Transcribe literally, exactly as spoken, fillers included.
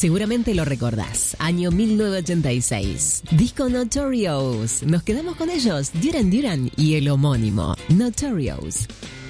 Seguramente lo recordás, año mil novecientos ochenta y seis. Disco Notorious. Nos quedamos con ellos, Duran Duran y el homónimo, Notorious.